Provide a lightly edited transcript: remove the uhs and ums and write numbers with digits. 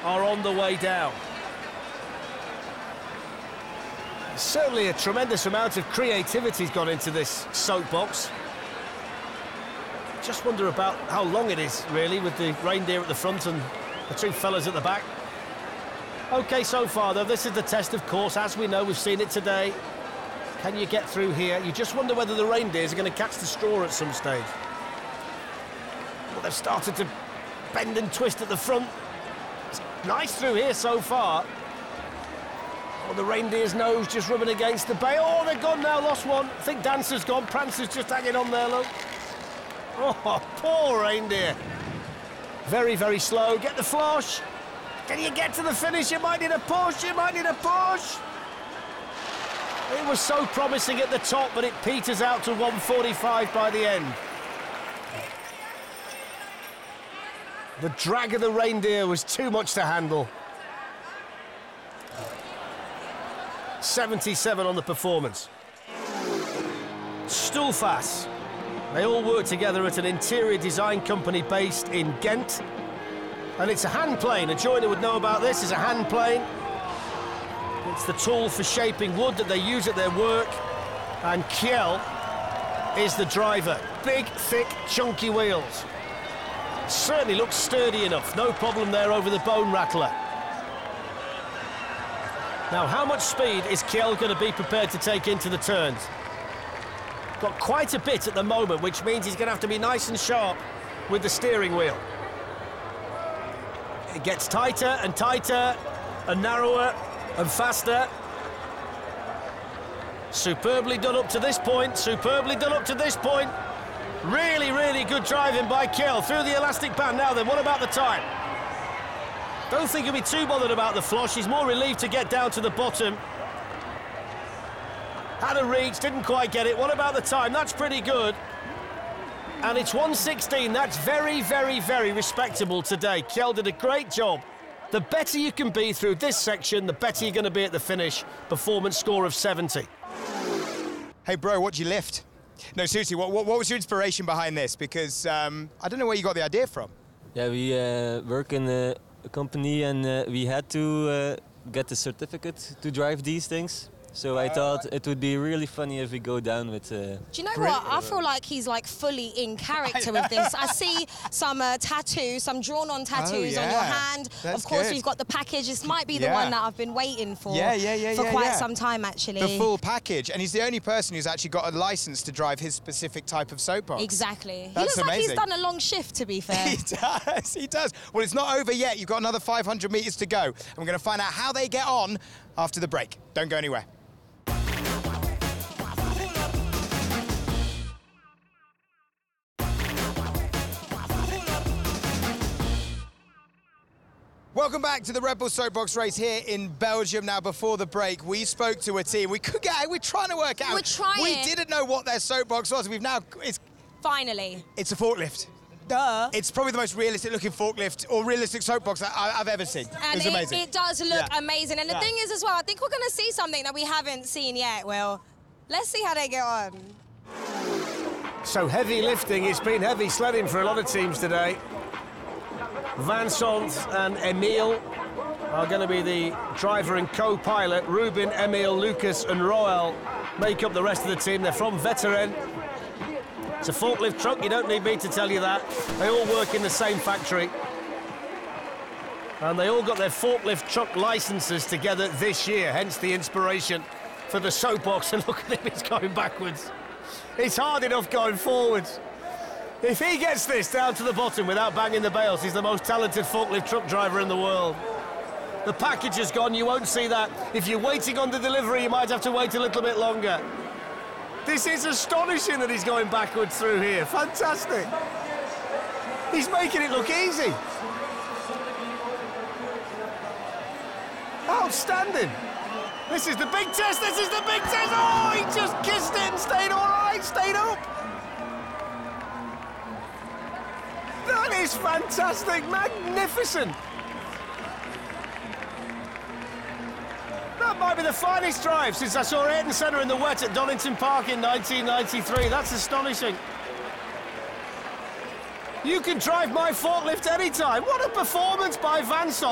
are on the way down. Certainly a tremendous amount of creativity's gone into this soapbox. Just wonder about how long it is, really, with the reindeer at the front and the two fellas at the back. OK, so far, though, this is the test, of course. As we know, we've seen it today. Can you get through here? You just wonder whether the reindeers are going to catch the straw at some stage. Well, they've started to bend and twist at the front. It's nice through here so far. Oh, the reindeer's nose just rubbing against the bay. Oh, they're gone now, lost one. I think Dancer's gone. Prancer's just hanging on there, look. Oh, poor reindeer. Very, very slow. Get the flush. Can you get to the finish? You might need a push. You might need a push. It was so promising at the top, but it peters out to 1:45 by the end. The drag of the reindeer was too much to handle. 77 on the performance. Stulfas. They all work together at an interior design company based in Ghent. And it's a hand plane. A joiner would know about this. It's a hand plane. It's the tool for shaping wood that they use at their work. And Kjell is the driver. Big, thick, chunky wheels. Certainly looks sturdy enough. No problem there over the bone rattler. Now, how much speed is Kjell going to be prepared to take into the turns? Got quite a bit at the moment, which means he's going to have to be nice and sharp with the steering wheel. It gets tighter and tighter and narrower and faster. Superbly done up to this point. Superbly done up to this point. Really, really good driving by Kjell through the elastic band. Now then, what about the time? Don't think he'll be too bothered about the flush. He's more relieved to get down to the bottom. Had a reach, didn't quite get it. What about the time? That's pretty good. And it's 1:16. That's very, very, very respectable today. Kjell did a great job. The better you can be through this section, the better you're going to be at the finish. Performance score of 70. Hey, bro, what'd you lift? No, seriously, what was your inspiration behind this? Because I don't know where you got the idea from. Yeah, we work in a company and we had to get the certificate to drive these things. So I thought it would be really funny if we go down with... Do you know what? I feel like he's like fully in character with this. I see some tattoos, some drawn-on tattoos on your hand. That's of course, good. you've got the package. This might be the one that I've been waiting for quite some time, actually. The full package. And he's the only person who's actually got a license to drive his specific type of soapbox. Exactly. That's he looks like he's amazing. done a long shift, to be fair. He does, he does. Well, it's not over yet. You've got another 500 metres to go. And we're going to find out how they get on after the break. Don't go anywhere. Welcome back to the Red Bull Soapbox race here in Belgium. Now, before the break, we spoke to a team. We're trying to work out. We're trying. We didn't know what their soapbox was. Finally. It's a forklift. Duh. It's probably the most realistic-looking forklift or realistic soapbox that I've ever seen. And it's amazing. It does look amazing. And the thing is, as well, I think we're going to see something that we haven't seen yet, Will. Let's see how they get on. So heavy lifting. It's been heavy sledding for a lot of teams today. Vincent and Emile are going to be the driver and co-pilot. Ruben, Emile, Lucas and Roel make up the rest of the team. They're from Veteren. It's a forklift truck, you don't need me to tell you that. They all work in the same factory. And they all got their forklift truck licenses together this year, hence the inspiration for the soapbox. And look at him, he's going backwards. It's hard enough going forwards. If he gets this down to the bottom without banging the bales, he's the most talented forklift truck driver in the world. The package is gone, you won't see that. If you're waiting on the delivery, you might have to wait a little bit longer. This is astonishing that he's going backwards through here. Fantastic. He's making it look easy. Outstanding. This is the big test, this is the big test. Oh, he just kissed it and stayed all right, stayed up. That is fantastic, magnificent. That might be the finest drive since I saw Ayrton Senna in the wet at Donington Park in 1993. That's astonishing. You can drive my forklift anytime. What a performance by Vincent.